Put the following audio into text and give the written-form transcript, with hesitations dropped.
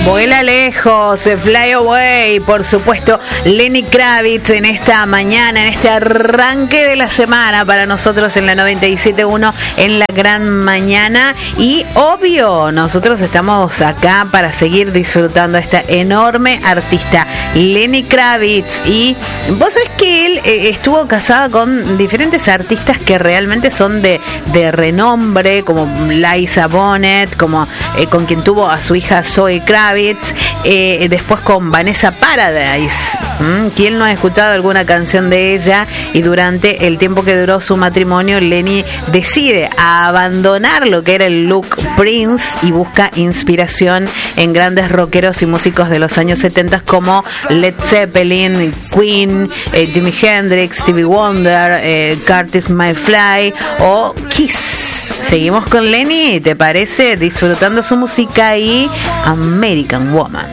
Vuela lejos, Fly Away, por supuesto, Lenny Kravitz en esta mañana, en este arranque de la semana para nosotros en la 97.1 en la gran mañana. Y obvio, nosotros estamos acá para seguir disfrutando a esta enorme artista, Lenny Kravitz. Y vos sabés que él estuvo casado con diferentes artistas que realmente son de renombre, como Liza Bonet, como con quien tuvo a su hija Zoe Kravitz. Después con Vanessa Paradis. ¿Quién no ha escuchado alguna canción de ella? Y durante el tiempo que duró su matrimonio, Lenny decide abandonar lo que era el look Prince y busca inspiración en grandes rockeros y músicos de los años 70 como Led Zeppelin, Queen, Jimi Hendrix, Stevie Wonder, Curtis Mayfield o Kiss. Seguimos con Lenny, ¿te parece? Disfrutando su música y American Woman.